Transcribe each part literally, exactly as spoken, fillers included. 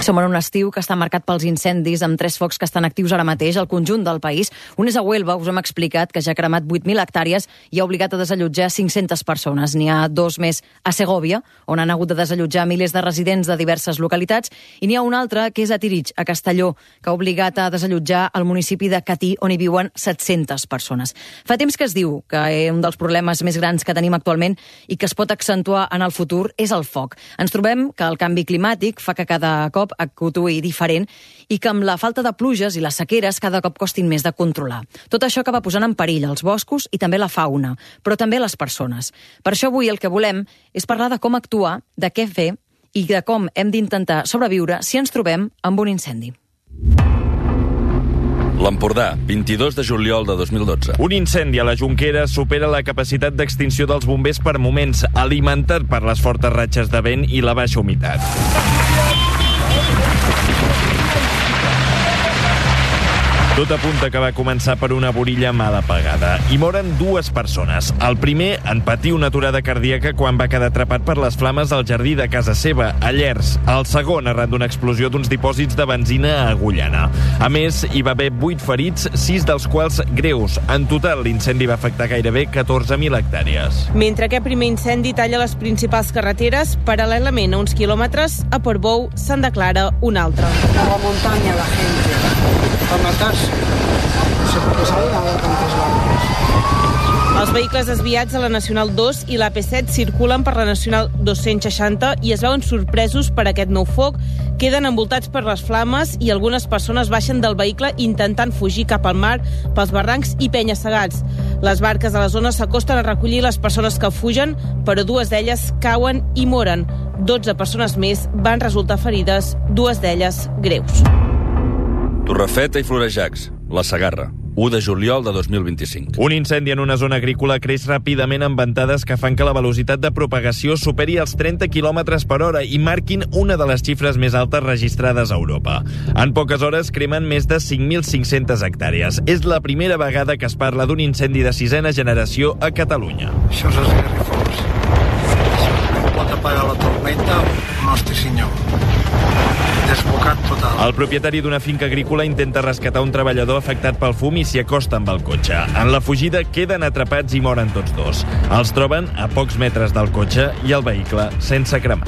Som en un estiu que està marcat pels incendis, amb tres focs que estan actius ara mateix al conjunt del país. Un és a Huelva, us hem explicat, que ja ha cremat vuit mil hectàrees i ha obligat a desallotjar cinc-centes persones. N'hi ha dos més a Segòvia, on han hagut de desallotjar milers de residents de diverses localitats, i n'hi ha un altre, que és a Tirich, a Castelló, que ha obligat a desallotjar el municipi de Catí, on hi viuen set-centes persones. Fa temps que es diu que un dels problemes més grans que tenim actualment i que es pot accentuar en el futur és el foc. Ens trobem que el canvi climàtic fa que cada cop actuï diferent i que amb la falta de pluges i les sequeres cada cop costin més de controlar. Tot això acaba posant en perill els boscos i també la fauna, però també les persones. Per això avui el que volem és parlar de com actuar, de què fer i de com hem d'intentar sobreviure si ens trobem amb un incendi. L'Empordà, vint-i-dos de juliol de dos mil dotze. Un incendi a la Jonquera supera la capacitat d'extinció dels bombers per moments, alimentat per les fortes ratxes de vent i la baixa humitat. Tot apunta que va començar per una borilla mal apagada. I moren dues persones. El primer en patir una aturada cardíaca quan va quedar atrapat per les flames al jardí de casa seva, a Llers. El segon arran d'una explosió d'uns dipòsits de benzina a Agullana. A més, hi va haver vuit ferits, sis dels quals greus. En total, l'incendi va afectar gairebé catorze mil hectàrees. Mentre aquest primer incendi talla les principals carreteres, paral·lelament a uns quilòmetres, a Portbou se'n declara un altre. A la muntanya, la gent, a matar-se. Se salga de tantes barques. Els vehicles desviats a la Nacional dos i la A P set circulen per la Nacional dos-cents seixanta i es veuen sorpresos per aquest nou foc. Queden envoltats per les flames i algunes persones baixen del vehicle intentant fugir cap al mar pels barrancs i penya-segats. Les barques a la zona s'acosten a recollir les persones que fugen, però dues d'elles cauen i moren. dotze persones més van resultar ferides, dues d'elles greus. Torrefeta i Florejacs, la Segarra, u de juliol de dos mil vint-i-cinc. Un incendi en una zona agrícola creix ràpidament amb ventades que fan que la velocitat de propagació superi els trenta quilòmetres per hora i marquin una de les xifres més altes registrades a Europa. En poques hores cremen més de cinc mil cinc-centes hectàrees. És la primera vegada que es parla d'un incendi de sisena generació a Catalunya. Això és esgarrifós. No pot apagar la tormenta, nostre senyor. Desbocat total. El propietari d'una finca agrícola intenta rescatar un treballador afectat pel fum i s'hi acosta amb el cotxe. En la fugida queden atrapats i moren tots dos. Els troben a pocs metres del cotxe i el vehicle sense cremar.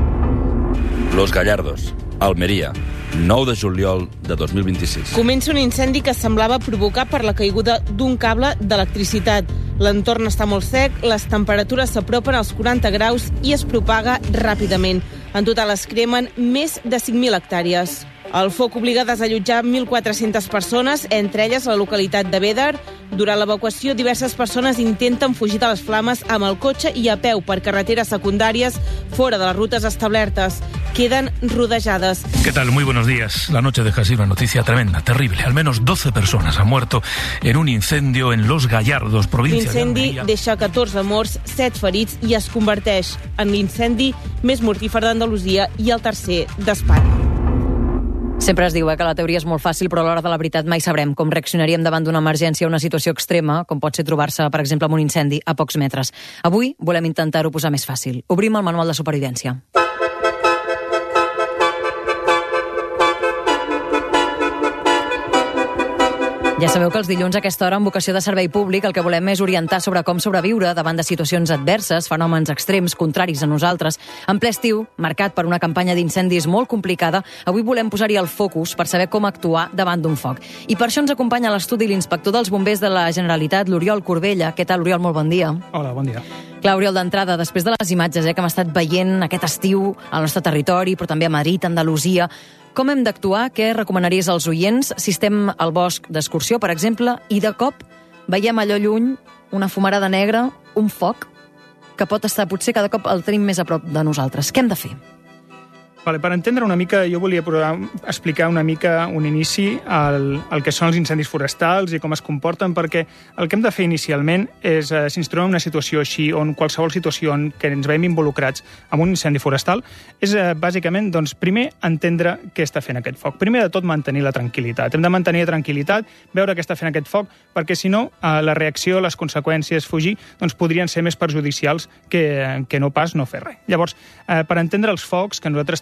Los Gallardos, Almeria, nou de juliol de dos mil vint-i-sis. Comença un incendi que semblava provocar per la caiguda d'un cable d'electricitat. L'entorn està molt sec, les temperatures s'apropen als quaranta graus i es propaga ràpidament. En total es cremen més de cinc mil hectàrees. El foc obliga a desallotjar mil quatre-centes persones, entre elles a la localitat de Béder. Durant l'evacuació, diverses persones intenten fugir de les flames amb el cotxe i a peu per carreteres secundàries fora de les rutes establertes. Queden rodejades. ¿Qué tal? Muy buenos días. La noche deja así una noticia tremenda, terrible. Al menos doce personas han muerto en un incendio en Los Gallardos, provincia de Almería. L'incendi deixa catorze morts, set ferits i es converteix en l'incendi més mortífer d'Andalusia i el tercer d'Espanya. Sempre es diu eh, que la teoria és molt fàcil, però a l'hora de la veritat mai sabrem com reaccionaríem davant d'una emergència o una situació extrema, com pot ser trobar-se, per exemple, amb un incendi a pocs metres. Avui volem intentar-ho posar més fàcil. Obrim el manual de supervivència. Ja sabeu que els dilluns a aquesta hora, amb vocació de servei públic, el que volem és orientar sobre com sobreviure davant de situacions adverses, fenòmens extrems, contraris a nosaltres. En ple estiu, marcat per una campanya d'incendis molt complicada, avui volem posar-hi el focus per saber com actuar davant d'un foc. I per això ens acompanya a l'estudi l'inspector dels bombers de la Generalitat, l'Oriol Corbella. Què tal, Oriol? Molt bon dia. Hola, bon dia. Clar, Oriol, d'entrada, després de les imatges eh, que hem estat veient aquest estiu al nostre territori, però també a Madrid, Andalusia, com hem d'actuar? Què recomanaries als oients si estem al bosc d'excursió, per exemple, i de cop veiem allò lluny una fumarada negra, un foc, que pot estar potser cada cop el tenim més a prop de nosaltres? Què hem de fer? Vale, per entendre una mica, jo volia explicar una mica un inici al, al que són els incendis forestals i com es comporten, perquè el que hem de fer inicialment és, eh, si ens trobem en una situació així, on qualsevol situació en què ens veiem involucrats en un incendi forestal, és eh, bàsicament, doncs, primer entendre què està fent aquest foc. Primer de tot, mantenir la tranquil·litat. Hem de mantenir la tranquil·litat, veure què està fent aquest foc, perquè si no, eh, la reacció, les conseqüències, fugir, doncs podrien ser més perjudicials que, que no pas no fer res. Llavors, eh, per entendre els focs que nosaltres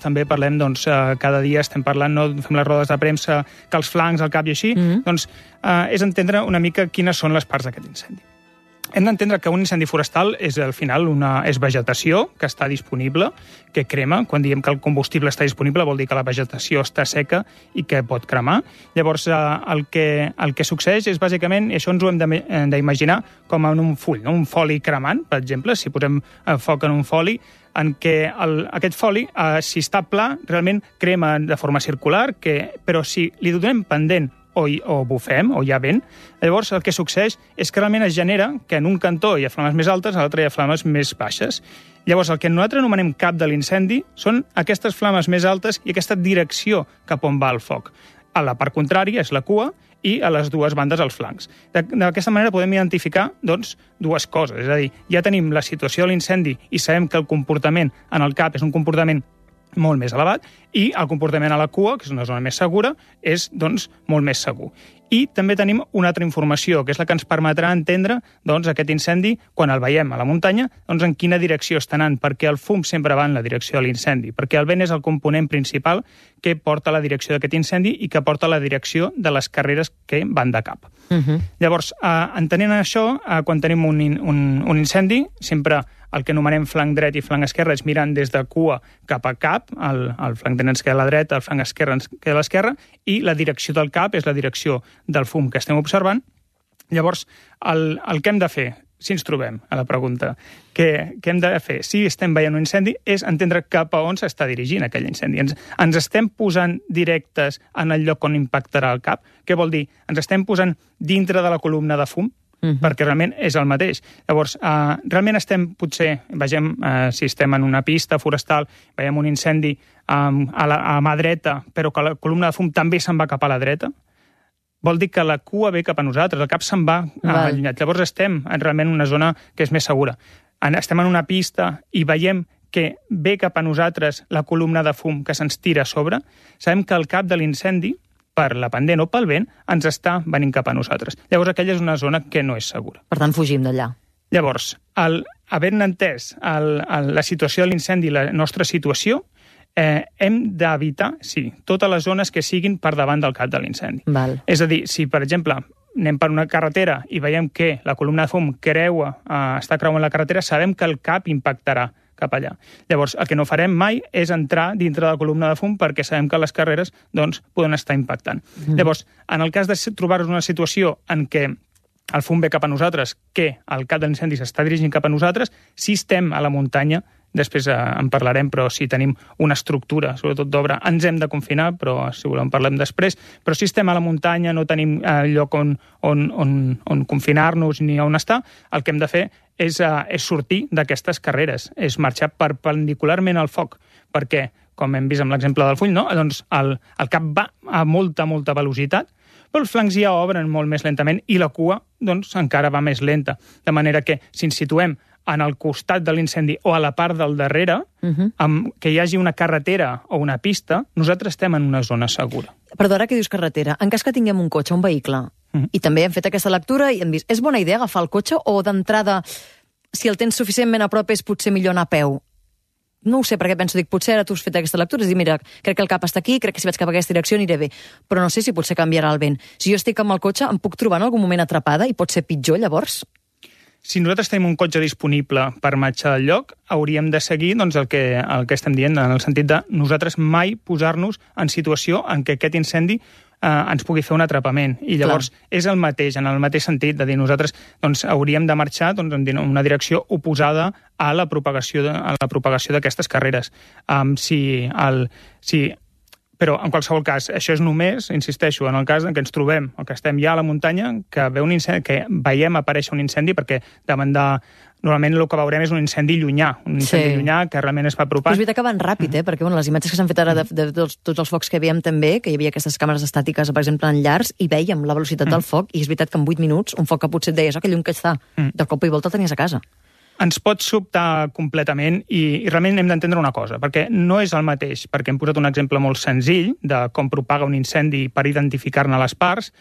també parlem, doncs, eh, cada dia estem parlant, no fem les rodes de premsa, que els flancs, el cap i així, mm-hmm. doncs eh, és entendre una mica quines són les parts d'aquest incendi. Hem d'entendre que un incendi forestal és, al final, una, és vegetació que està disponible, que crema. Quan diem que el combustible està disponible vol dir que la vegetació està seca i que pot cremar. Llavors, eh, el, que, el que succeeix és, bàsicament, i això ens ho hem d'imaginar com en un full, no? Un foli cremant, per exemple, si posem foc en un foli, en què el, aquest foli, eh, si està pla, realment crema de forma circular, que, però si li donem pendent o, o bufem, o hi ha vent, llavors el que succeeix és que realment es genera que en un cantó hi ha flames més altes, a l'altre hi ha flames més baixes. Llavors, el que nosaltres anomenem cap de l'incendi són aquestes flames més altes i aquesta direcció cap on va el foc. A la part contrària és la cua i a les dues bandes els flancs. D'aquesta manera podem identificar, doncs, dues coses. És a dir, ja tenim la situació de l'incendi i sabem que el comportament en el cap és un comportament molt més elevat, i el comportament a la cua, que és una zona més segura, és, doncs, molt més segur. I també tenim una altra informació, que és la que ens permetrà entendre, doncs, aquest incendi, quan el veiem a la muntanya, doncs, en quina direcció està anant, perquè el fum sempre va en la direcció de l'incendi, perquè el vent és el component principal que porta la direcció d'aquest incendi i que porta la direcció de les carreres que van de cap. Uh-huh. Llavors, eh, entenent això, eh, quan tenim un, un, un incendi, sempre el que anomenem flanc dret i flanc esquerre és mirant des de cua cap a cap, el, el flanc dret ens queda a la dreta, el flanc esquerre ens queda a l'esquerra, i la direcció del cap és la direcció del fum que estem observant. Llavors, el, el que hem de fer, si ens trobem a la pregunta, què, què hem de fer si estem veient un incendi, és entendre cap a on s'està dirigint aquell incendi. Ens, ens estem posant directes en el lloc on impactarà el cap? Què vol dir? Ens estem posant dintre de la columna de fum? Uh-huh. Perquè realment és el mateix. Llavors, eh, realment estem, potser, vegem, eh, si estem en una pista forestal, veiem un incendi eh, a, la, a mà dreta, però que la columna de fum també se'n va cap a la dreta, vol dir que la cua ve cap a nosaltres, el cap se'n va allunyat. Llavors estem en realment en una zona que és més segura. Estem en una pista i veiem que ve cap a nosaltres la columna de fum que se'ns tira a sobre, sabem que el cap de l'incendi, per la pendent o pel vent, ens està venint cap a nosaltres. Llavors, aquella és una zona que no és segura. Per tant, fugim d'allà. Llavors, el, havent entès el, el, la situació de l'incendi, la nostra situació, eh, hem d'evitar, sí, totes les zones que siguin per davant del cap de l'incendi. Val. És a dir, si, per exemple, anem per una carretera i veiem que la columna de fum creua, eh, està creuant la carretera, sabem que el cap impactarà cap allà. Llavors, el que no farem mai és entrar dintre de la columna de fum perquè sabem que les carreres, doncs, poden estar impactant. Mm. Llavors, en el cas de trobar-nos una situació en què el fum ve cap a nosaltres, que el cap de l'incendi s'està dirigint cap a nosaltres, si estem a la muntanya, després eh, en parlarem, però si tenim una estructura, sobretot d'obra, ens hem de confinar, però si volem parlem després, però si estem a la muntanya, no tenim eh, lloc on, on, on, on confinar-nos ni on estar, el que hem de fer és, uh, és sortir d'aquestes carreres, és marxar perpendicularment al foc, perquè, com hem vist amb l'exemple del full, no? doncs el, el cap va a molta, molta velocitat, però els flancs ja obren molt més lentament i la cua doncs, encara va més lenta. De manera que, si ens situem en el costat de l'incendi o a la part del darrere, uh-huh. amb, que hi hagi una carretera o una pista, nosaltres estem en una zona segura. Perdó, ara que dius carretera, en cas que tinguem un cotxe, un vehicle, uh-huh. i també hem fet aquesta lectura i hem vist, és bona idea agafar el cotxe o d'entrada, si el tens suficientment a prop, és potser millor anar a peu? No ho sé, perquè penso, dic, potser ara tu has fet aquesta lectura, és dir, mira, crec que el cap està aquí, crec que si vaig cap a aquesta direcció aniré bé, però no sé si potser canviarà el vent. Si jo estic amb el cotxe, em puc trobar en algun moment atrapada i pot ser pitjor, llavors? Si nosaltres tenim un cotxe disponible per marxar del lloc, hauríem de seguir doncs, el, que, el que estem dient, en el sentit de nosaltres mai posar-nos en situació en què aquest incendi eh, ens pugui fer un atrapament. I llavors Clar. És el mateix, en el mateix sentit, de dir nosaltres doncs, hauríem de marxar doncs, en una direcció oposada a la propagació de, a la propagació d'aquestes carreres. Um, si el, si Però, en qualsevol cas, això és només, insisteixo, en el cas en què ens trobem, o que estem ja a la muntanya, que, ve un incendi, que veiem aparèixer un incendi, perquè davant de... Normalment el que veurem és un incendi llunyà, un incendi sí. llunyà que realment es va apropant. Però és veritat que van ràpid, eh? Perquè bueno, les imatges que s'han fet ara de, de tots, tots els focs que veiem també, que hi havia aquestes càmeres estàtiques, per exemple, en llars, i veiem la velocitat mm. del foc, i és veritat que en vuit minuts, un foc que potser et deies, oh, que lluny que està, mm. de cop i volta el tenies a casa. Ens pot sobtar completament i, i realment hem d'entendre una cosa, perquè no és el mateix, perquè hem posat un exemple molt senzill de com propaga un incendi per identificar-ne les parts,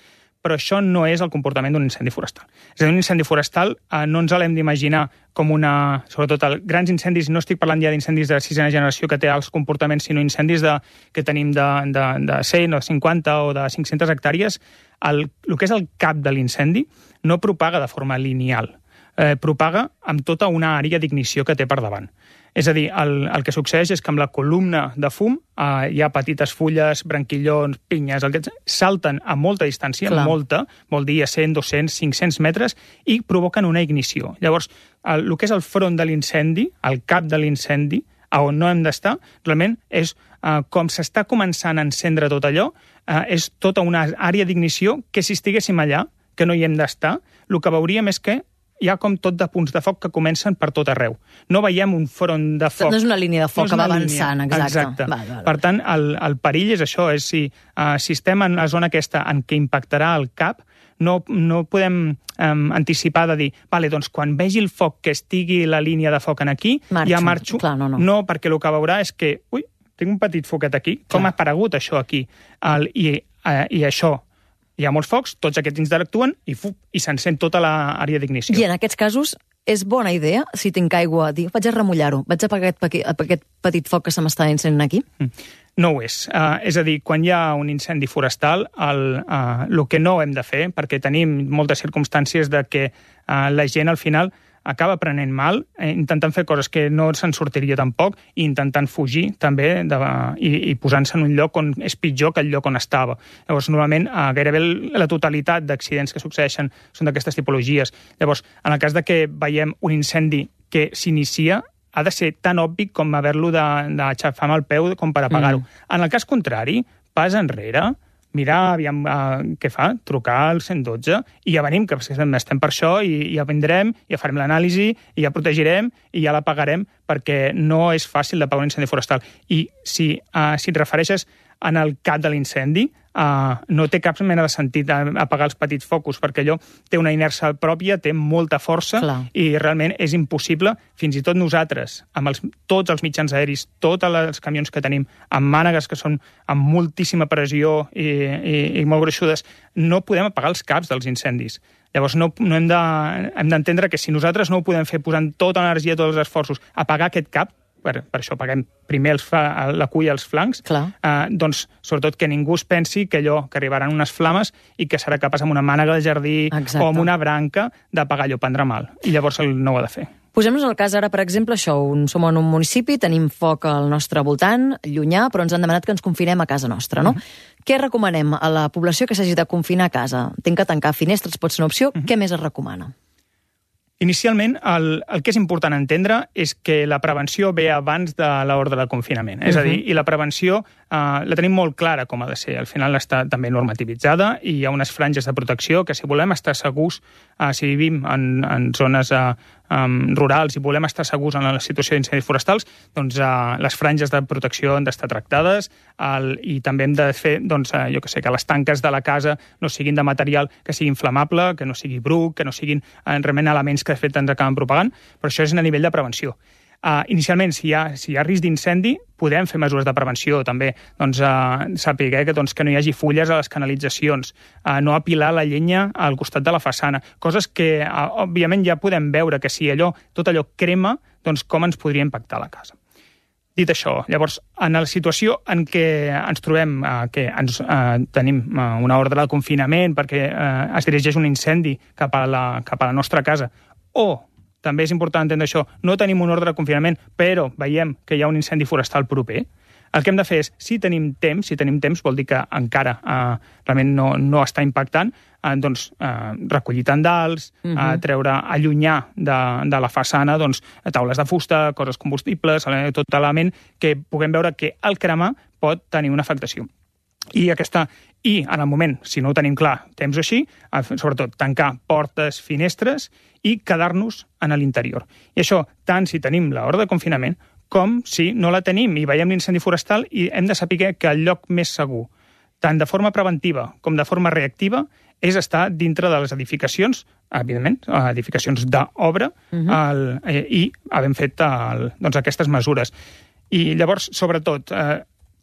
però això no és el comportament d'un incendi forestal. És a dir, un incendi forestal eh, no ens l'hem d'imaginar com una... Sobretot els grans incendis, no estic parlant ja d'incendis de sisena generació que té els comportaments, sinó incendis de, que tenim de, de, de cent o cinquanta o de cinc-centes hectàrees. El, el que és el cap de l'incendi no propaga de forma lineal, eh, propaga amb tota una àrea d'ignició que té per davant. És a dir, el, el que succeeix és que amb la columna de fum eh, hi ha petites fulles, branquillons, pinyes, el que salten a molta distància, Clar. molta, vol dir a cent, dos-cents, cinc-cents metres, i provoquen una ignició. Llavors, el, el que és el front de l'incendi, el cap de l'incendi, on no hem d'estar, realment és eh, com s'està començant a encendre tot allò, eh, és tota una àrea d'ignició que si estiguéssim allà, que no hi hem d'estar, el que veuríem és que hi ha com tot de punts de foc que comencen per tot arreu. No veiem un front de foc. No és una línia de foc no que va avançant, exacte. Exacte. Va, va, va. Per tant, el, el perill és això, és si, uh, si estem en la zona aquesta en què impactarà el cap, no, no podem um, anticipar de dir, vale, doncs quan vegi el foc que estigui la línia de foc en aquí, marxo. ja marxo. Clar, no, no. no, perquè el que veurà és que, ui, tinc un petit foquet aquí, com Clar. ha aparegut això aquí? El, i, uh, I això... Hi ha molts focs, tots aquests interactuen i, fu, i s'encén tota l'àrea d'ignició. I en aquests casos és bona idea, si tinc aigua, dir, vaig a remullar-ho, vaig a apagar aquest, aquest petit foc que se m'està encén aquí? No ho és. Uh, és a dir, quan hi ha un incendi forestal, el, uh, el que no hem de fer, perquè tenim moltes circumstàncies de que uh, la gent al final acaba prenent mal, eh, intentant fer coses que no se'n sortiria tampoc, i intentant fugir també de, i, i posant-se en un lloc on és pitjor que el lloc on estava. Llavors, normalment, eh, gairebé la totalitat d'accidents que succeeixen són d'aquestes tipologies. Llavors, en el cas de que veiem un incendi que s'inicia, ha de ser tan obvi com haver-lo d'aixafar amb el peu com per apagar-ho. Mm. En el cas contrari, pas enrere, mirar aviam uh, què fa, trucar al cent dotze i ja venim, que estem per això i ja vindrem, ja farem l'anàlisi i ja protegirem i ja la pagarem perquè no és fàcil d'apagar un incendi forestal. I si, uh, si et refereixes en el cap de l'incendi, uh, no té cap mena de sentit apagar els petits focus, perquè allò té una inèrcia pròpia, té molta força Clar. i realment és impossible, fins i tot nosaltres, amb els, tots els mitjans aeris, tots els camions que tenim, amb mànegues que són amb moltíssima pressió i, i, i molt gruixudes, no podem apagar els caps dels incendis. Llavors no, no hem de, hem d'entendre que si nosaltres no ho podem fer posant tota l'energia, tots els esforços, apagar aquest cap, per, per això paguem primer els fa, la cuia als flancs, eh, doncs sobretot que ningú es pensi que allò, que arribaran unes flames i que serà capaç amb una mànega de jardí Exacte. o amb una branca d'apagar allò, prendrà mal. I llavors no ho ha de fer. Posem-nos el cas ara, per exemple, això, un, som en un municipi, tenim foc al nostre voltant, llunyà, però ens han demanat que ens confinem a casa nostra, no? Mm-hmm. Què recomanem a la població que s'hagi de confinar a casa? Tinc que tancar finestres, pot ser una opció. Mm-hmm. Què més es recomana? Inicialment, el, el que és important entendre és que la prevenció ve abans de l'ordre de confinament. Uh-huh. És a dir, i la prevenció eh, la tenim molt clara com ha de ser. Al final està també normativitzada i hi ha unes franges de protecció que si volem estar segurs, eh, si vivim en, en zones eh, um, rurals i volem estar segurs en la situació d'incendis forestals, doncs eh, les franges de protecció han d'estar tractades el, i també hem de fer, doncs, eh, jo que sé, que les tanques de la casa no siguin de material que sigui inflamable, que no sigui bruc, que no siguin eh, realment elements que de fet ens acaben propagant, però això és a nivell de prevenció. Uh, inicialment, si hi ha, si hi ha risc d'incendi, podem fer mesures de prevenció, també, doncs, uh, saber que, doncs, que no hi hagi fulles a les canalitzacions, uh, no apilar la llenya al costat de la façana, coses que, uh, òbviament, ja podem veure que si allò, tot allò crema, doncs com ens podria impactar a la casa. Dit això, llavors, en la situació en què ens trobem, eh, que ens eh, tenim eh, una ordre de confinament perquè eh, es dirigeix un incendi cap a, la, cap a la nostra casa, o, també és important entendre això, no tenim un ordre de confinament, però veiem que hi ha un incendi forestal proper, el que hem de fer és, si tenim temps, si tenim temps, vol dir que encara eh, realment no, no està impactant, eh, doncs eh, recollir tendals, uh-huh. eh, treure, allunyar de, de la façana doncs, taules de fusta, coses combustibles, tot element que puguem veure que el cremar pot tenir una afectació. I, aquesta, I en el moment, si no ho tenim clar, temps així, sobretot tancar portes, finestres i quedar-nos en l'interior. I això, tant si tenim l'ordre de confinament, com si no la tenim i veiem l'incendi forestal i hem de saber que el lloc més segur, tant de forma preventiva com de forma reactiva, és estar dintre de les edificacions, evidentment, edificacions d'obra, uh-huh. el, eh, i havent fet el, doncs, aquestes mesures. I llavors, sobretot, eh,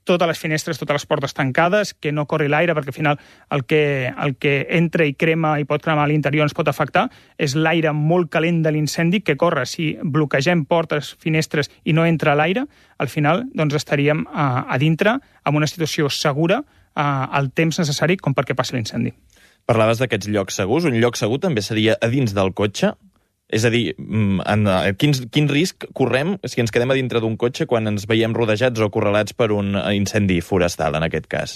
totes les finestres, totes les portes tancades, que no corri l'aire, perquè al final el que, el que entra i crema i pot cremar a l'interior ens pot afectar és l'aire molt calent de l'incendi que corre. Si bloquegem portes, finestres i no entra l'aire, al final doncs, estaríem a, a dintre amb una situació segura a, al temps necessari com perquè passi l'incendi. Parlaves d'aquests llocs segurs. Un lloc segur també seria a dins del cotxe? És a dir, en, quin, quin risc correm si ens quedem a dintre d'un cotxe quan ens veiem rodejats o acorralats per un incendi forestal, en aquest cas?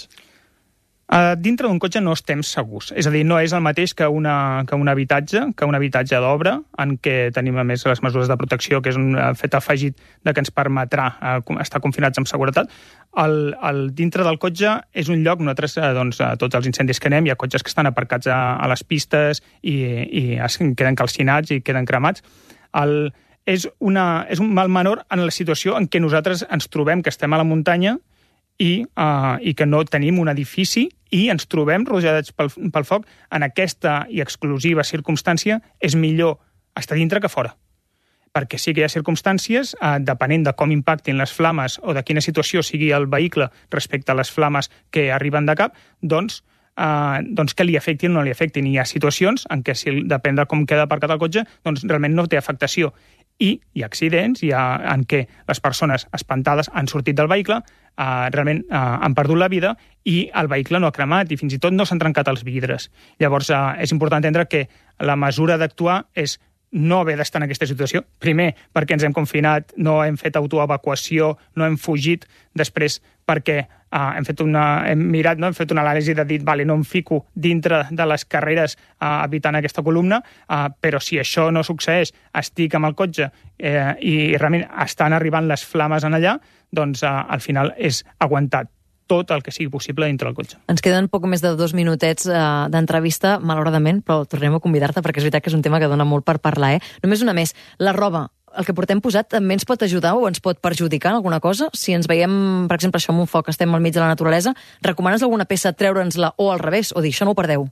Uh, dintre d'un cotxe no estem segurs. És a dir, no és el mateix que, una, que un habitatge, que un habitatge d'obra, en què tenim a més les mesures de protecció, que és un fet afegit de que ens permetrà uh, estar confinats amb seguretat. El, el dintre del cotxe és un lloc, nosaltres, uh, doncs, a tots els incendis que anem, hi ha cotxes que estan aparcats a, a les pistes i, i es queden calcinats i queden cremats. El, és, una, és un mal menor en la situació en què nosaltres ens trobem, que estem a la muntanya, i, uh, i que no tenim un edifici i ens trobem rodejats pel, pel foc. En aquesta i exclusiva circumstància és millor estar dintre que fora. Perquè sí que hi ha circumstàncies, uh, depenent de com impactin les flames o de quina situació sigui el vehicle respecte a les flames que arriben de cap, doncs, uh, doncs que li afectin o no li afectin. I hi ha situacions en què, si depèn de com queda aparcat el cotxe, doncs realment no té afectació. I hi ha accidents hi ha, en què les persones espantades han sortit del vehicle, eh, realment eh, han perdut la vida i el vehicle no ha cremat i fins i tot no s'han trencat els vidres. Llavors eh, és important entendre que la mesura d'actuar és no haver d'estar en aquesta situació. Primer, perquè ens hem confinat, no hem fet autoevacuació, no hem fugit. Després, perquè uh, hem fet una, hem mirat, no? hem fet una anàlisi de dir, vale, no em fico dintre de les carreres uh, evitant aquesta columna, uh, però si això no succeeix, estic amb el cotxe eh, i realment estan arribant les flames en allà, doncs uh, al final és aguantar tot el que sigui possible dintre del cotxe. Ens queden poc més de dos minutets eh, d'entrevista, malauradament, però tornem a convidar-te perquè és veritat que és un tema que dona molt per parlar. Eh? Només una més, la roba, el que portem posat també ens pot ajudar o ens pot perjudicar en alguna cosa? Si ens veiem, per exemple, això amb un foc, estem al mig de la naturalesa, recomanes alguna peça treure'ns-la o al revés, o dir, això no ho perdeu?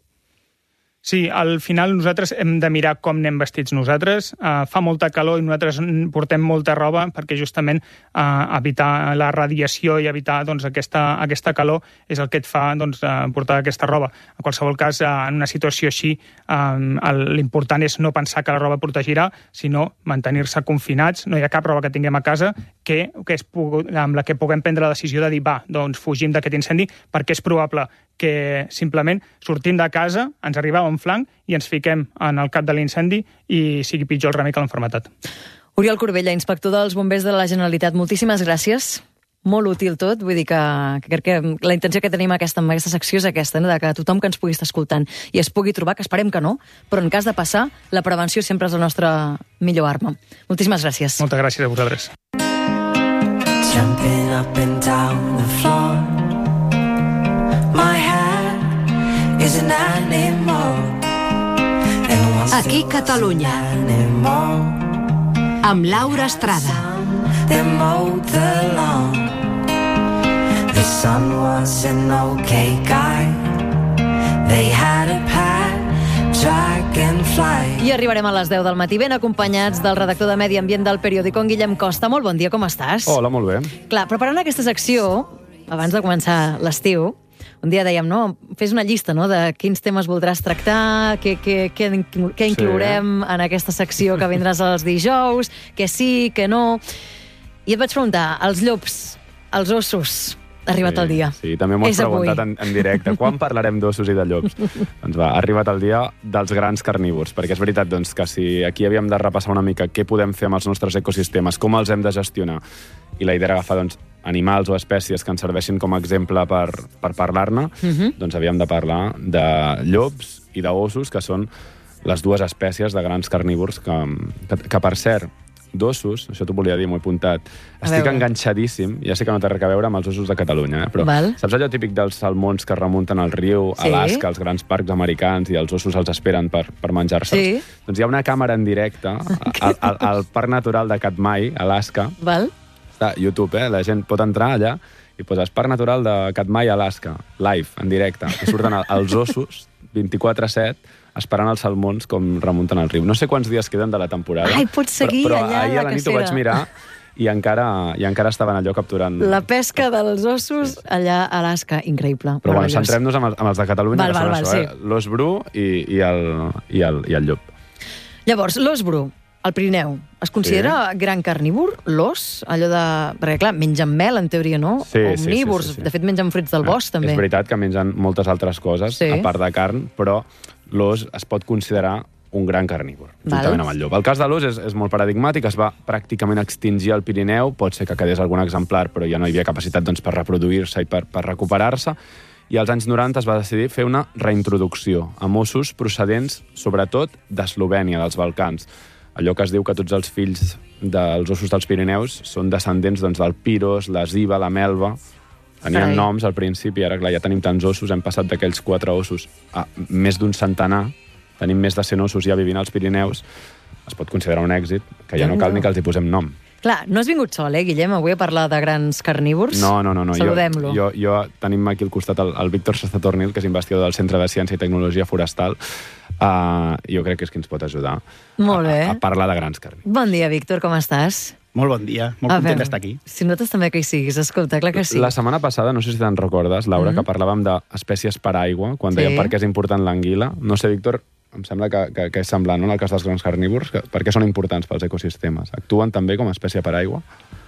Sí, al final nosaltres hem de mirar com anem vestits nosaltres. Uh, fa molta calor i nosaltres portem molta roba perquè justament uh, evitar la radiació i evitar doncs, aquesta, aquesta calor és el que et fa doncs, uh, portar aquesta roba. En qualsevol cas, uh, en una situació així, um, l'important és no pensar que la roba protegirà, sinó mantenir-se confinats. No hi ha cap roba que tinguem a casa que, que és, amb la que puguem prendre la decisió de dir, va, doncs fugim d'aquest incendi, perquè és probable que simplement sortim de casa, ens arriba a un flanc i ens fiquem en el cap de l'incendi i sigui pitjor el remei que l'enfermetat. Oriol Corbella, inspector dels Bombers de la Generalitat, moltíssimes gràcies. Molt útil tot, vull dir que, que crec que la intenció que tenim aquesta, amb aquesta secció és aquesta, no? De que tothom que ens pugui estar escoltant i es pugui trobar, que esperem que no, però en cas de passar, la prevenció sempre és la nostra millor arma. Moltíssimes gràcies. Moltes gràcies a vosaltres. Jumping up and down the floor, my head is an animal. Aquí Catalunya, amb Laura Estrada. They mowed the lawn. The son was an okay guy. They had a pet dragonfly. I arribarem a les deu del matí ben acompanyats del redactor de Medi Ambient del periòdico, en Guillem Costa. Molt bon dia, com estàs? Hola, molt bé. Clar, preparant aquesta secció, abans de començar l'estiu, un dia dèiem, no, fes una llista, no?, de quins temes voldràs tractar, què, què, què, què inclourem sí. en aquesta secció que vindràs els dijous, què sí, què no. I et vaig preguntar, els llops, els ossos, ha arribat sí, el dia. Sí, també m'ho has preguntat en, en directe. Quan parlarem d'ossos i de llops? Doncs va, ha arribat el dia dels grans carnívors, perquè és veritat doncs, que si aquí havíem de repassar una mica què podem fer amb els nostres ecosistemes, com els hem de gestionar, i la idea era agafar doncs, animals o espècies que ens serveixin com a exemple per, per parlar-ne, uh-huh. doncs havíem de parlar de llops i d'ossos, que són les dues espècies de grans carnívors que, que, que per cert, d'ossos, això t'ho volia dir, m'ho he apuntat, estic enganxadíssim, ja sé que no té res a veure amb els ossos de Catalunya, eh? Però Val. Saps allò típic dels salmons que remunten al riu, sí. Alaska, als grans parcs americans, i els ossos els esperen per, per menjar-se'ls? Sí. Doncs hi ha una càmera en directe al, al, al Parc Natural de Katmai, Alaska. Val. Està a YouTube, eh? La gent pot entrar allà i poses Parc Natural de Katmai, Alaska, live, en directe, i surten els ossos vint-i-quatre set esperant els salmons com remunten al riu. No sé quants dies queden de la temporada. Ai, pots seguir però, però allà ahir a la nit ho vaig mirar i encara, i encara estaven allò capturant... La pesca dels ossos allà a Alaska, increïble. Però bueno, centrem-nos amb, els, amb els de Catalunya, val, que val, són val, això, sí. eh? L'ós bru i, i, el, i, el, i el llop. Llavors, l'ós bru, al Pirineu, es considera sí. gran carnívor, l'ós? Allò de... Perquè, clar, mengen mel, en teoria, no? Sí, omnívors, sí, sí, sí, sí. De fet, mengen fruits del bosc, també. És veritat que mengen moltes altres coses, sí. a part de carn, però l'ós es pot considerar un gran carnívor, juntament amb el llop. El cas de l'ós és, és molt paradigmàtic, es va pràcticament extingir al Pirineu, pot ser que quedés algun exemplar, però ja no hi havia capacitat doncs, per reproduir-se i per, per recuperar-se, i als anys noranta es va decidir fer una reintroducció amb ossos procedents, sobretot, d'Eslovènia, dels Balcans. Allò que es diu que tots els fills dels ossos dels Pirineus són descendents doncs, del Piros, la Ziva, la Melva. Tenien Carai. noms al principi, ara clar, ja tenim tants ossos, hem passat d'aquells quatre ossos a més d'un centenar, tenim més de cent ossos ja vivint als Pirineus, es pot considerar un èxit, que ja no cal ni que els hi posem nom. Clar, no has vingut sol, eh, Guillem, avui a parlar de grans carnívors? No, no, no. no. Saludem-lo. Jo, jo, jo tenim aquí al costat el, el Víctor Sazatornil, que és investigador del Centre de Ciència i Tecnologia Forestal. Uh, jo crec que és qui ens pot ajudar molt bé. a, a parlar de grans carnívors. Bon dia, Víctor, com estàs? Molt bon dia, molt a content d'estar aquí. Si nosaltres també que hi siguis, escolta, clar que sí. La setmana passada, no sé si te'n recordes, Laura, mm-hmm. que parlàvem d'espècies paraigua, quan sí. dèiem per què és important l'anguila. No sé, Víctor, em sembla que, que, que és semblant, no?, en el cas dels grans carnívors, que, per què són importants pels ecosistemes? Actuen també com a espècie paraigua?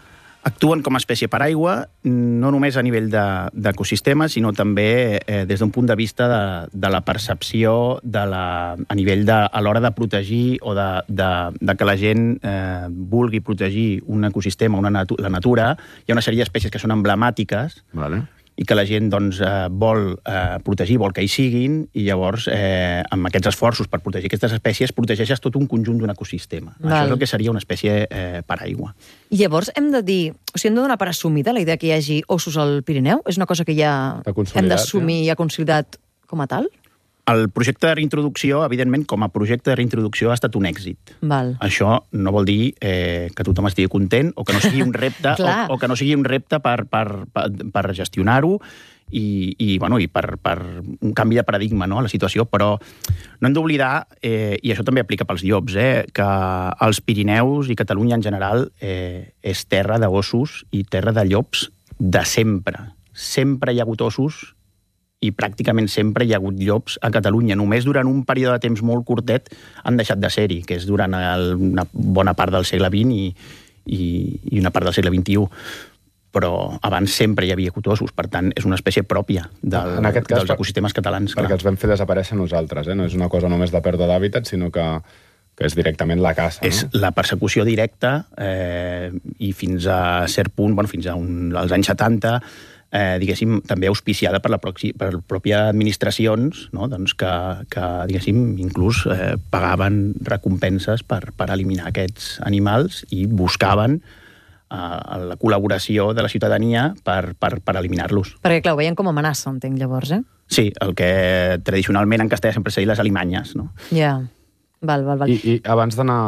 Actuen com a espècie paraigua, no només a nivell d'ecosistema, de, sinó també eh, des d'un punt de vista de, de la percepció de la, a nivell de, a l'hora de protegir o de, de, de que la gent eh, vulgui protegir un ecosistema, una natu la natura. Hi ha una sèrie d'espècies que són emblemàtiques, vale. i que la gent doncs, eh, vol eh, protegir, vol que hi siguin, i llavors, eh, amb aquests esforços per protegir aquestes espècies, protegeixes tot un conjunt d'un ecosistema. Val. Això és el que seria una espècie eh, paraigua. I llavors hem de dir, o sigui, hem de donar per assumida la idea que hi hagi ossos al Pirineu? És una cosa que ja hem d'assumir i ja consolidat com a tal? El projecte de reintroducció, evidentment, com a projecte de reintroducció, ha estat un èxit. Val. Això no vol dir eh, que tothom estigui content o que no sigui un repte o, o que no sigui un repte per, per, per, per gestionar-ho i, i, bueno, i per, per un canvi de paradigma, no?, a la situació, però no hem d'oblidar, eh, i això també aplica pels llops, eh, que els Pirineus i Catalunya en general eh, és terra d'ossos i terra de llops de sempre. Sempre hi ha hagut ossos i pràcticament sempre hi ha hagut llops a Catalunya. Només durant un període de temps molt curtet han deixat de ser-hi, que és durant el, una bona part del segle vint i, i, i una part del segle vint-i-u. Però abans sempre hi havia hagut ossos, per tant, és una espècie pròpia del, en aquest cas, dels ecosistemes catalans. Perquè clar. Els vam fer desaparèixer nosaltres, eh? No és una cosa només de pèrdua d'hàbitat, sinó que, que és directament la caça. És no? La persecució directa eh, i fins a cert punt, bueno, fins a un, als anys setanta, Eh, diguéssim, també auspiciada per la, proxi, per la pròpia administracions, no? Doncs que, que, diguéssim, inclús eh, pagaven recompenses per, per eliminar aquests animals i buscaven eh, la col·laboració de la ciutadania per, per, per eliminar-los. Perquè, clar, ho veien com a amenaça, entenc, llavors, eh? Sí, el que tradicionalment en castellà sempre s'ha dit les alimanyes, no? Ja, yeah. val, val, val. I, i abans d'anar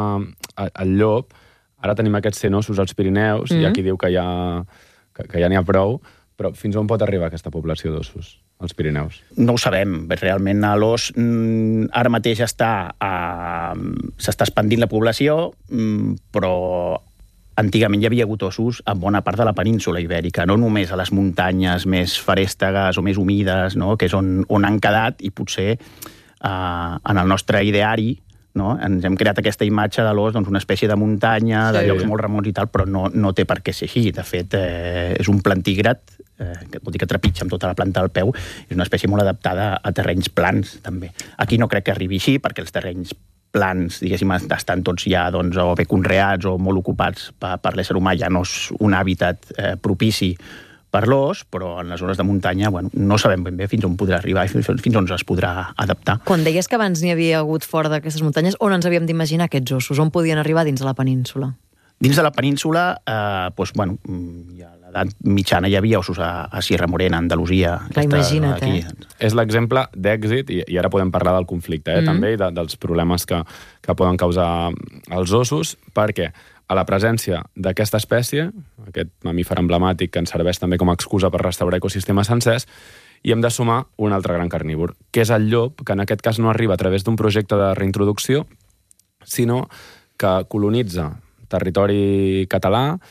al llop, ara tenim aquests cent ossos als Pirineus, mm-hmm. i aquí diu que ja, que, que ja n'hi ha prou. Però fins on pot arribar aquesta població d'ossos als Pirineus? No ho sabem. Realment l'os ara mateix està s'està expandint la població, però antigament hi havia hagut ossos a bona part de la península ibèrica, no només a les muntanyes més farèstegues o més humides, no? Que és on, on han quedat, i potser eh, en el nostre ideari, no? Ens hem creat aquesta imatge de l'os, doncs, una espècie de muntanya, sí. de llocs molt remots i tal, però no, no té per què ser així. De fet, eh, és un plantígrad, eh, que vol dir que trepitja amb tota la planta del peu, és una espècie molt adaptada a terrenys plans, també. Aquí no crec que arribi així, perquè els terrenys plans, diguéssim, estan tots ja doncs, o bé conreats o molt ocupats per, per l'ésser humà, ja no és un hàbitat eh, propici per l'os, però en les zones de muntanya, bueno, no sabem ben bé fins on podrà arribar i fins, fins on es podrà adaptar. Quan deies que abans n'hi havia hagut fora d'aquestes muntanyes, on ens havíem d'imaginar aquests ossos? On podien arribar dins de la península? Dins de la península, eh, doncs, bueno, a l'edat mitjana hi havia ossos a, a Sierra Morena, Andalusia. Clar, imagina't, aquí. eh? És l'exemple d'èxit, i, i ara podem parlar del conflicte, eh, mm. també, i de, dels problemes que, que poden causar els ossos, perquè a la presència d'aquesta espècie, aquest mamífer emblemàtic que ens serveix també com a excusa per restaurar ecosistemes sencers, i hem de sumar un altre gran carnívor, que és el llop, que en aquest cas no arriba a través d'un projecte de reintroducció, sinó que colonitza territori català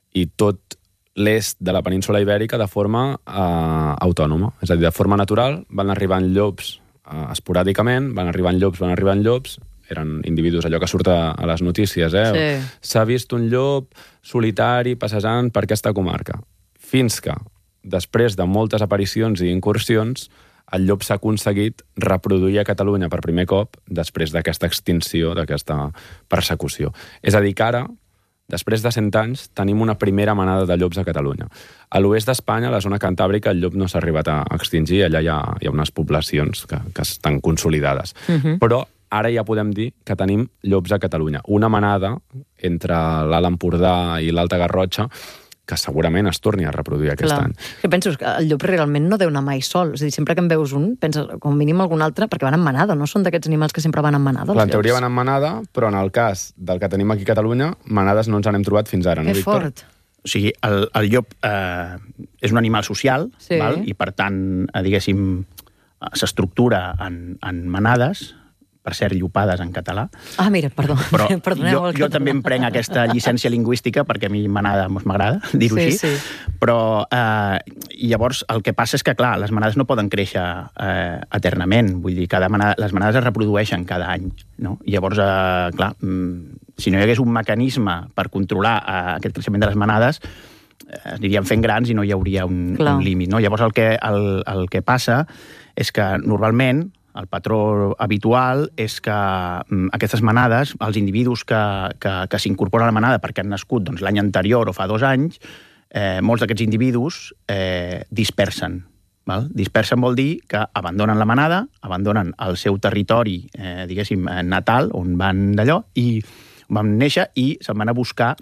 i tot l'est de la península ibèrica de forma eh, autònoma. És a dir, de forma natural van arribant llops eh, esporàdicament, van arribant llops, van arribant llops, eren individus, allò que surt a, a les notícies, eh? Sí. S'ha vist un llop solitari passejant per aquesta comarca. Fins que, després de moltes aparicions i incursions, el llop s'ha aconseguit reproduir a Catalunya per primer cop després d'aquesta extinció, d'aquesta persecució. És a dir, que ara, després de cent anys, tenim una primera manada de llops a Catalunya. A l'oest d'Espanya, a la zona cantàbrica, el llop no s'ha arribat a extingir, allà hi ha, hi ha unes poblacions que, que estan consolidades. Uh-huh. Però ara ja podem dir que tenim llops a Catalunya. Una manada entre l'Alt Empordà i l'Alta Garrotxa que segurament es torni a reproduir aquest Clar. any. Jo penso que el llop realment no deu anar mai sol. És a dir, sempre que en veus un, penses com a mínim algun altre, perquè van en manada, no són d'aquests animals que sempre van en manada. Clar, en teoria van en manada, però en el cas del que tenim aquí a Catalunya, manades no ens en hem trobat fins ara, no, Que Víctor? fort. O sigui, el, el llop eh, és un animal social, Sí. val? I per tant, eh, diguéssim, eh, s'estructura en, en manades, per cert, llopades en català. Ah, mira, perdó. Però Perdoneu jo, el jo català. també em prenc aquesta llicència lingüística perquè a mi manada m'agrada dir-ho Sí, així. sí. Però eh, llavors el que passa és que, clar, les manades no poden créixer eh, eternament. Vull dir, cada manada, les manades es reprodueixen cada any. No? I llavors, eh, clar, mm, si no hi hagués un mecanisme per controlar eh, aquest creixement de les manades, eh, es anirien fent grans i no hi hauria un, Clar. un límit. No? Llavors el que, el, el que passa és que normalment el patró habitual és que mm, aquestes manades, els individus que, que, que s'incorporen a la manada perquè han nascut doncs, l'any anterior o fa dos anys, eh, molts d'aquests individus eh, dispersen. Val? Dispersen vol dir que abandonen la manada, abandonen el seu territori, eh, diguéssim, natal, on van d'allò, i van néixer i se'n van a buscar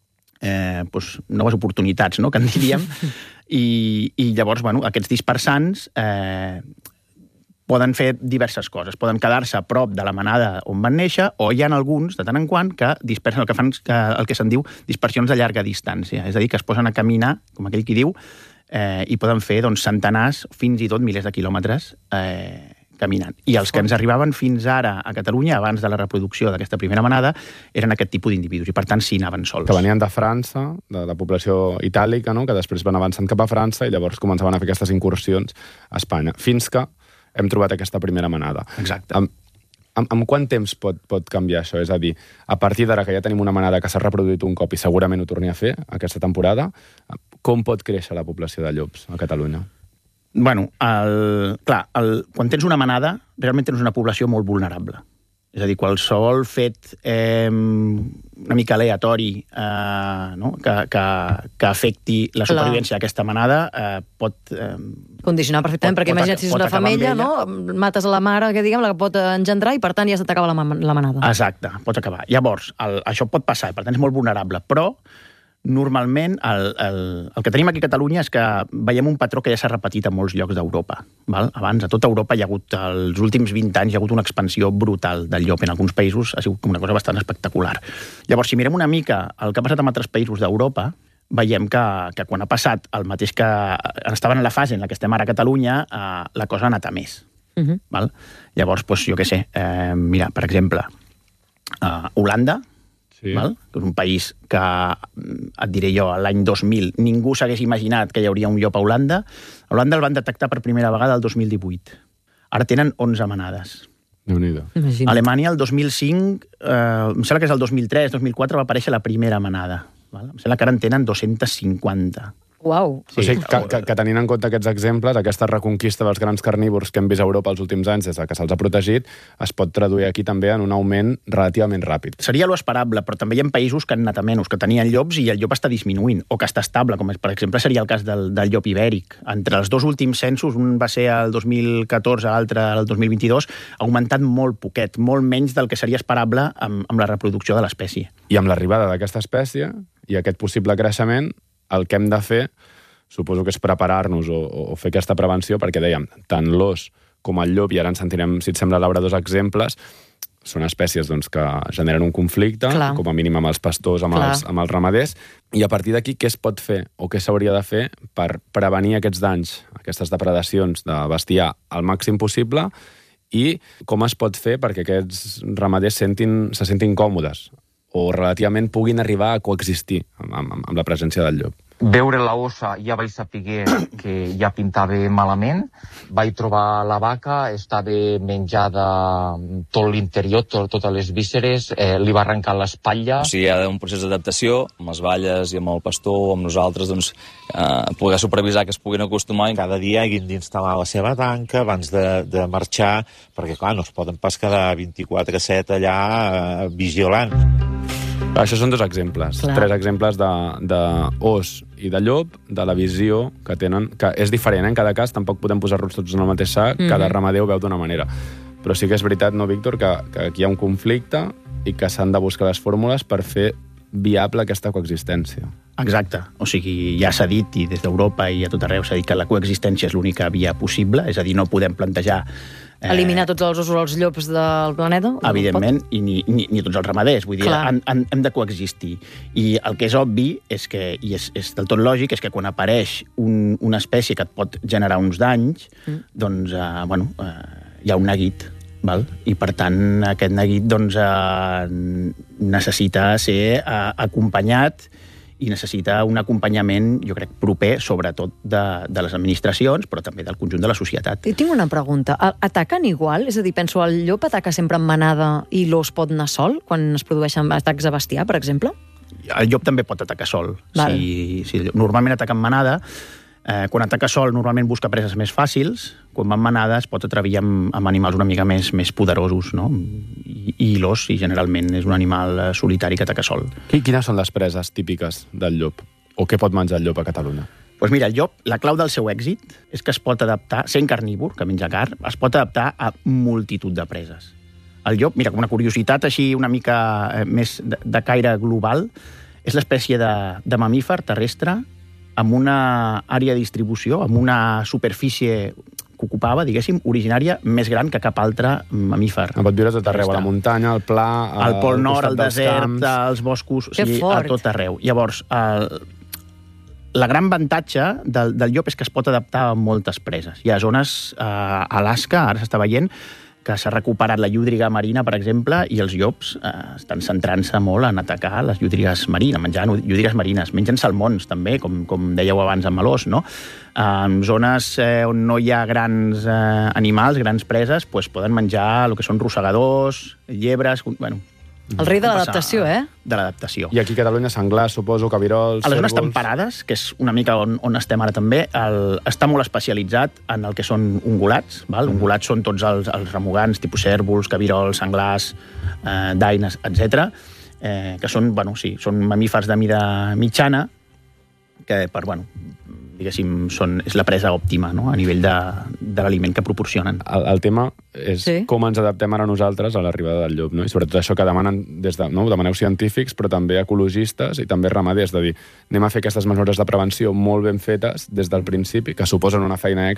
eh, doncs, noves oportunitats, no?, que en diríem, i, i llavors, bueno, aquests dispersants eh, poden fer diverses coses. Poden quedar-se a prop de la manada on van néixer, o hi ha alguns, de tant en quant, que dispersen el que fan que, el que se'n diu dispersions de llarga distància. És a dir, que es posen a caminar, com aquell qui diu, eh, i poden fer doncs, centenars, fins i tot milers de quilòmetres eh, caminant. I els que ens arribaven fins ara a Catalunya, abans de la reproducció d'aquesta primera manada, eren aquest tipus d'individus, i per tant sí anaven sols. Que venien de França, de la població itàlica, no? Que després van avançant cap a França i llavors començaven a fer aquestes incursions a Espanya. Fins que hem trobat aquesta primera manada. Exacte. Amb, amb, amb quant temps pot, pot canviar això? És a dir, a partir d'ara que ja tenim una manada que s'ha reproduït un cop i segurament ho torni a fer aquesta temporada, com pot créixer la població de llops a Catalunya? Bueno, el, clar, el, quan tens una manada, realment tens una població molt vulnerable. És a dir, qualsevol fet eh, una mica aleatori eh, no? que, que, que afecti la supervivència d'aquesta manada eh, pot... Eh, Condicionar perfectament, pot, perquè pot, imagina't si és pot una acabar amb femella, ella. no? Mates a la mare, que diguem, la que pot engendrar, i per tant ja se t'acaba la, la manada. Exacte, pots acabar. Llavors, el, això pot passar, per tant és molt vulnerable, però normalment el, el, el que tenim aquí a Catalunya és que veiem un patró que ja s'ha repetit a molts llocs d'Europa. Val? Abans, a tota Europa, hi ha hagut, els últims vint anys, hi ha hagut una expansió brutal del llop. En alguns països ha sigut una cosa bastant espectacular. Llavors, si mirem una mica el que ha passat en altres països d'Europa, veiem que, que quan ha passat el mateix que estaven en la fase en la que estem ara a Catalunya, eh, la cosa ha anat a més. Uh-huh. Val? Llavors, doncs, jo què sé, eh, mira, per exemple, eh, Holanda, sí. Val? Que és un país que, et diré jo, l'any dos mil ningú s'hagués imaginat que hi hauria un llop a Holanda. A Holanda el van detectar per primera vegada el dos mil divuit. Ara tenen onze manades. Déu-n'hi-do. A Alemanya el dos mil cinc, eh, em sembla que és el dos mil tres, dos mil quatre, va aparèixer la primera manada. Val? Em sembla que ara en tenen dos-cents cinquanta. Uau. Sí, o sigui, que, que, que tenint en compte aquests exemples, aquesta reconquista dels grans carnívors que hem vist a Europa els últims anys des que se'ls ha protegit, es pot traduir aquí també en un augment relativament ràpid. Seria lo esperable, però també hi ha països que han anat a menys, que tenien llops i el llop està disminuint, o que està estable, com per exemple seria el cas del, del llop ibèric. Entre els dos últims censos, un va ser el dos mil catorze, l'altre el dos mil vint-i-dos, ha augmentat molt poquet, molt menys del que seria esperable amb, amb la reproducció de l'espècie. I amb l'arribada d'aquesta espècie i aquest possible creixement, el que hem de fer, suposo que és preparar-nos o, o fer aquesta prevenció, perquè dèiem, tant l'os com el llop, i ara ens sentirem, si et sembla, Laura, dos exemples, són espècies doncs, que generen un conflicte, Clar. com a mínim amb els pastors, amb els, amb els ramaders, i a partir d'aquí què es pot fer o què s'hauria de fer per prevenir aquests danys, aquestes depredacions de bestiar al màxim possible, i com es pot fer perquè aquests ramaders sentin, se sentin còmodes o relativament puguin arribar a coexistir amb, amb, amb la presència del llop. Veure la ossa ja vaig saber que ja pintava malament. Vaig trobar la vaca, estava menjada tot l'interior, tot, totes les vísceres, eh, li va arrencar l'espatlla. O sigui, hi ha un procés d'adaptació amb les valles i amb el pastor, amb nosaltres, doncs, eh, poder supervisar que es puguin acostumar. Cada dia hagin d'instal·lar la seva tanca abans de, de marxar, perquè, clar, no es poden pas quedar vint-i-quatre set allà eh, vigilant. Això són dos exemples, Clar. tres exemples de, de os i de llop, de la visió que tenen, que és diferent, eh? En cada cas tampoc podem posar-los tots en el mateix sac, mm-hmm. cada ramader ho veu d'una manera. Però sí que és veritat, no, Víctor, que, que aquí hi ha un conflicte i que s'han de buscar les fórmules per fer viable aquesta coexistència. Exacte. O sigui, ja s'ha dit, i des d'Europa i a tot arreu s'ha dit que la coexistència és l'única via possible, és a dir, no podem plantejar Eh... eliminar tots els osos o els llops del planeta? Evidentment, i ni, ni, ni tots els ramaders. Vull dir, han, han, hem de coexistir. I el que és obvi, és que, i és, és del tot lògic, és que quan apareix un, una espècie que et pot generar uns danys, mm. doncs, eh, bueno, eh, hi ha un neguit. Val? I, per tant, aquest neguit doncs, eh, necessita ser eh, acompanyat i necessita un acompanyament, jo crec, proper, sobretot de, de les administracions, però també del conjunt de la societat. I tinc una pregunta. Ataquen igual? És a dir, penso, el llop ataca sempre en manada i l'os pot anar sol, quan es produeixen atacs a bestiar, per exemple? El llop també pot atacar sol. Si, si normalment ataca en manada, eh, quan ataca sol normalment busca preses més fàcils, quan va en manada es pot atrevir amb, amb animals una mica més, més poderosos, no? I, i l'os, i generalment és un animal solitari que ataca sol. Quines són les preses típiques del llop? O què pot menjar el llop a Catalunya? Doncs pues mira, el llop, la clau del seu èxit és que es pot adaptar, sent carnívor, que menja carn, es pot adaptar a multitud de preses. El llop, mira, com una curiositat així una mica eh, més de, de caire global, és l'espècie de, de mamífer terrestre amb una àrea de distribució, amb una superfície que ocupava, diguéssim, originària més gran que cap altre mamífer. Pot viure tot arreu, a la muntanya, al pla, al Pol Nord, al desert, als boscos, o sigui, a tot arreu. Llavors, el, la gran avantatge del, del llop és que es pot adaptar a moltes preses. Hi ha zones, eh, a Alaska, ara s'està veient, que s'ha recuperat la llúdriga marina, per exemple, i els llops eh, estan centrant-se molt en atacar les llúdrigues marines, menjant llúdrigues marines. Mengen salmons, també, com, com dèieu abans amb l'os, no? En zones eh, on no hi ha grans eh, animals, grans preses, pues, poden menjar el que són rosegadors, llebres... Bueno, el rei de l'adaptació, eh? De l'adaptació. I aquí a Catalunya senglar, suposo, cabirols, a les zones cérvols... temperades, que és una mica on, on estem ara també, el, està molt especialitzat en el que són ungulats. Val? Mm. Ungulats són tots els, els remugants, tipus cérvols, cabirols, senglars, eh, daines, etcètera, eh, que són, bueno, sí, són mamífers de mida mitjana, que, per, bueno, diguéssim, són, és la presa òptima, no?, a nivell de, de l'aliment que proporcionen. El, el tema és sí. com ens adaptem ara nosaltres a l'arribada del llop, no? I sobretot això que demanen des de, no? demaneu científics, però també ecologistes i també ramaders, de dir, anem a fer aquestes mesures de prevenció molt ben fetes des del principi, que suposen una feina extra,